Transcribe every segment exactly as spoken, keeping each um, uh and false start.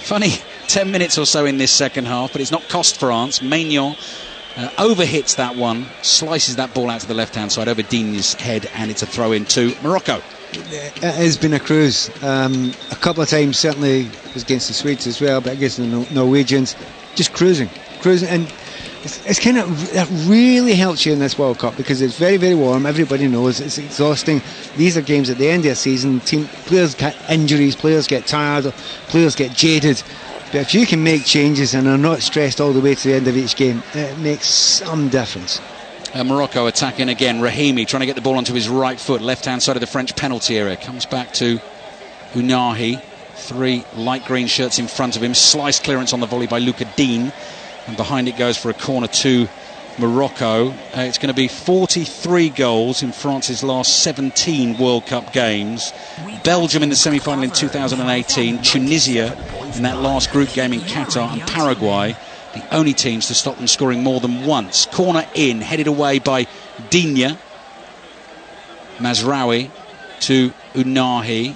Funny ten minutes or so in this second half, but it's not cost France. Maignan uh, overhits that one, slices that ball out to the left-hand side over Digne's head, and it's a throw-in to Morocco. It has been a cruise. Um, a couple of times, certainly was against the Swedes as well, but against the Nor- Norwegians, just cruising, cruising, and it's, it's kind of that really helps you in this World Cup because it's very, very warm. Everybody knows it's exhausting. These are games at the end of the season. Team players get injuries, players get tired, players get jaded. But if you can make changes and are not stressed all the way to the end of each game, it makes some difference. Uh, Morocco attacking again. Rahimi trying to get the ball onto his right foot, left-hand side of the French penalty area. Comes back to Ounahi. Three light green shirts in front of him. Slice clearance on the volley by Luca Digne. And behind it goes for a corner to Morocco. Uh, it's going to be forty-three goals in France's last seventeen World Cup games. Belgium in the semi-final in two thousand eighteen. Tunisia in that last group game in Qatar. And Paraguay, the only teams to stop them scoring more than once. Corner in, headed away by Digne. Mazraoui to Ounahi.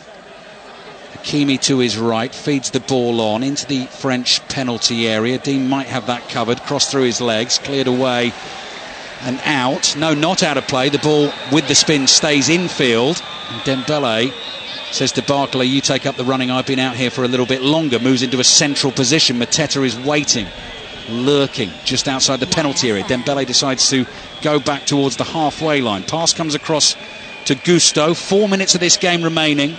Hakimi to his right, feeds the ball on into the French penalty area. Digne might have that covered, crossed through his legs, cleared away and out. No, not out of play. The ball with the spin stays infield. And Dembele says to Barclay, you take up the running, I've been out here for a little bit longer. Moves into a central position. Mateta is waiting, lurking just outside the penalty area. Dembele decides to go back towards the halfway line. Pass comes across to Gusto. Four minutes of this game remaining.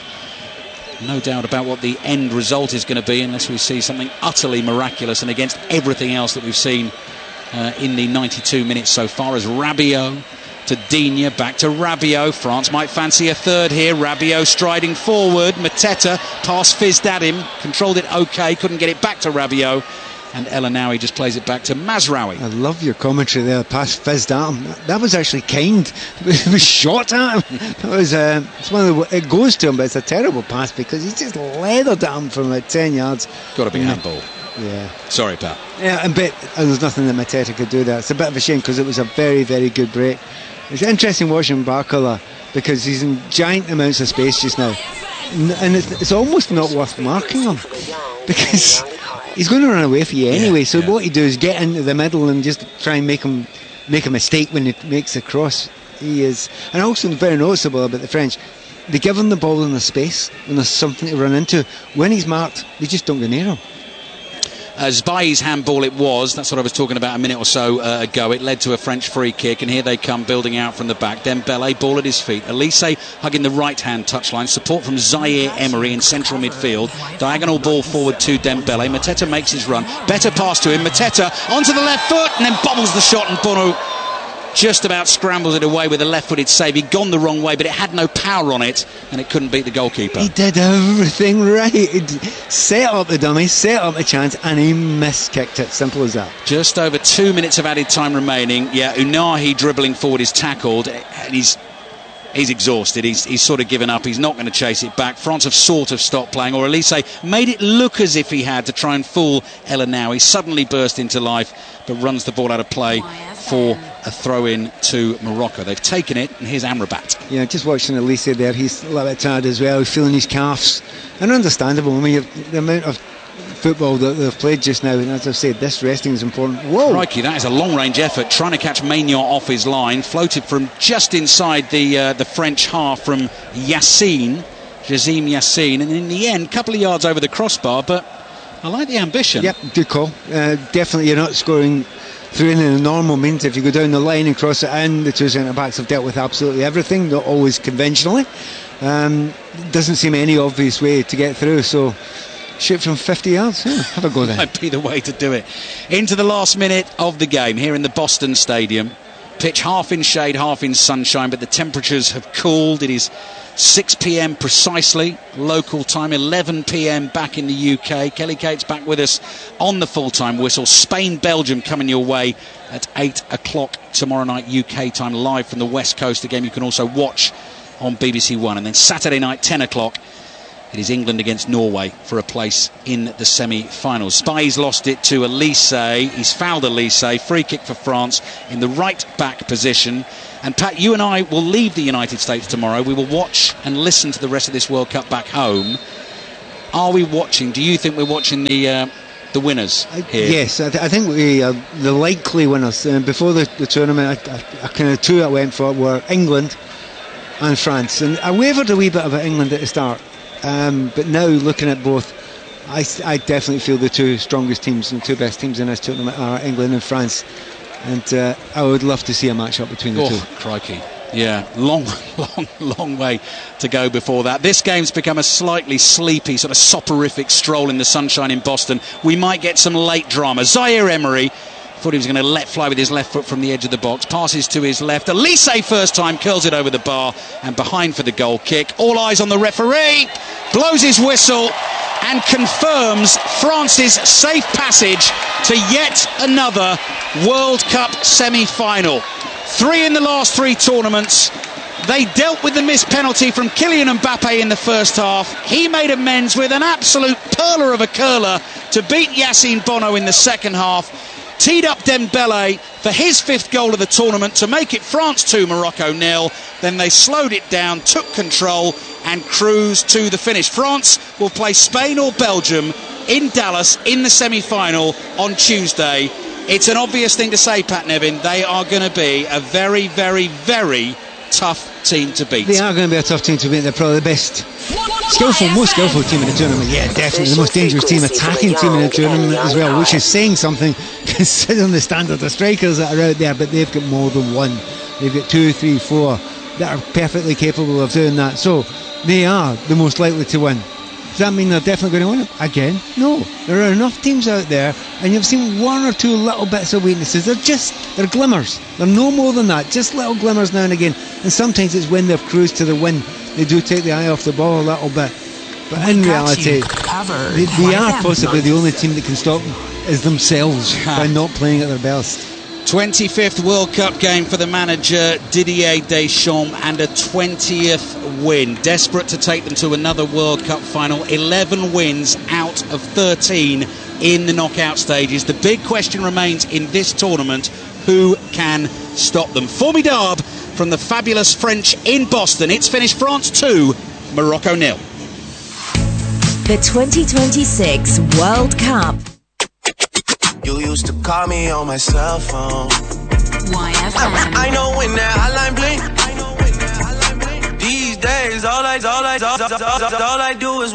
No doubt about what the end result is going to be unless we see something utterly miraculous and against everything else that we've seen uh, in the ninety-two minutes so far. As Rabiot to Digne, back to Rabiot. France might fancy a third here. Rabiot striding forward. Mateta, pass fizzed at him, controlled it okay, couldn't get it back to Rabiot. And El Ainaoui just plays it back to Mazraoui. I love your commentary there. Pass fizzed at him. That was actually kind. It was shot at him. That was. Uh, it's one of the. It goes to him, but it's a terrible pass because he's just leathered at him from like ten yards. Got to be handball. Yeah. Sorry, Pat. Yeah, and bit. And there's nothing that Mateta could do there. It's a bit of a shame because it was a very, very good break. It's interesting watching Barcola because he's in giant amounts of space just now, and it's, it's almost not worth marking him because he's going to run away for you anyway. Yeah, so yeah. What you do is get into the middle and just try and make him make a mistake when he makes the cross. He is, and also very noticeable about the French. They give him the ball in the space when there's something to run into. When he's marked, they just don't go near him. As Bailly's handball it was, that's what I was talking about a minute or so uh, ago. It led to a French free kick, and here they come building out from the back. Dembele, ball at his feet. Elise hugging the right-hand touchline. Support from Zaire Emery in central midfield. Diagonal ball forward to Dembele. Mateta makes his run. Better pass to him. Mateta onto the left foot, and then bobbles the shot, and Bono just about scrambles it away with a left-footed save. He'd gone the wrong way, but it had no power on it, and it couldn't beat the goalkeeper. He did everything right. He'd set up the dummy, set up a chance, and he miskicked it. Simple as that. Just over two minutes of added time remaining. Yeah, Ounahi dribbling forward is tackled, and he's he's exhausted. He's, he's sort of given up. He's not going to chase it back. France have sort of stopped playing, or Elise made it look as if he had to try and fool El Ainaoui. He suddenly burst into life, but runs the ball out of play for a throw-in to Morocco. They've taken it, and here's Amrabat. Yeah, just watching Elise there, he's a little bit tired as well. He's feeling his calves, and understandable. I mean, you've, the amount of football that they've played just now, and as I've said, this resting is important. Whoa! Crikey, that is a long-range effort, trying to catch Maignan off his line, floated from just inside the uh, the French half from Yassine, Jazim Yassine, and in the end, a couple of yards over the crossbar, but I like the ambition. Yep, good call. Uh, definitely, you're not scoring through in the normal means. If you go down the line and cross it in, the two centre-backs have dealt with absolutely everything, not always conventionally. Um, doesn't seem any obvious way to get through, so shoot from fifty yards. Yeah, have a go there. Might be the way to do it. Into the last minute of the game here in the Boston Stadium. Pitch half in shade, half in sunshine, but the temperatures have cooled. It is six p.m. precisely, local time, eleven p.m. back in the U K. Kelly Cates back with us on the full-time whistle. Spain-Belgium coming your way at eight o'clock tomorrow night U K time, live from the West Coast. A game you can also watch on B B C One. And then Saturday night, ten o'clock, it is England against Norway for a place in the semi-finals. Spy's lost it to Elise. He's fouled Elise. Free kick for France in the right-back position. And Pat, you and I will leave the United States tomorrow. We will watch and listen to the rest of this World Cup back home. Are we watching? Do you think we're watching the uh, the winners here? Yes, I, th- I think we are the likely winners. Uh, before the, the tournament, I, I, I kind of two I went for were England and France, and I wavered a wee bit about England at the start, um, but now looking at both, I, I definitely feel the two strongest teams and two best teams in this tournament are England and France, and uh, I would love to see a match up between the oh, two. Crikey. Yeah, long, long, long way to go before that. This game's become a slightly sleepy, sort of soporific stroll in the sunshine in Boston. We might get some late drama. Zaire Emery thought he was going to let fly with his left foot from the edge of the box. Passes to his left. Elise first time curls it over the bar and behind for the goal kick. All eyes on the referee. Blows his whistle and confirms France's safe passage to yet another World Cup semi-final. Three in the last three tournaments. They dealt with the missed penalty from Kylian Mbappe in the first half. He made amends with an absolute perler of a curler to beat Yassine Bono in the second half. Teed up Dembele for his fifth goal of the tournament to make it France two, Morocco nil. Then they slowed it down, took control and cruised to the finish. France will play Spain or Belgium in Dallas in the semi-final on Tuesday. It's an obvious thing to say, Pat Nevin. They are going to be a very, very, very tough team to beat. They are going to be a tough team to beat. They're probably the best skillful, most skillful team in the tournament. Yeah, definitely the most dangerous team, attacking team in the tournament as well, which is saying something considering the standard of strikers that are out there. But they've got more than one. They've got two, three, four that are perfectly capable of doing that. So they are the most likely to win. Does that mean they're definitely going to win it? Again, no. There are enough teams out there, and you've seen one or two little bits of weaknesses. They're just, they're glimmers. They're no more than that, just little glimmers now and again. And sometimes it's when they've cruised to the win, they do take the eye off the ball a little bit. But in reality, they, they are possibly the only team that can stop them is themselves by not playing at their best. twenty-fifth World Cup game for the manager Didier Deschamps and a twentieth win. Desperate to take them to another World Cup final. eleven wins out of thirteen in the knockout stages. The big question remains in this tournament, who can stop them? Formidable from the fabulous French in Boston. It's finished France two, Morocco nil. The twenty twenty-six World Cup. You used to call me on my cell phone. Y F M. I know when that hotline blink. These days, all I, all I, all I, all I do is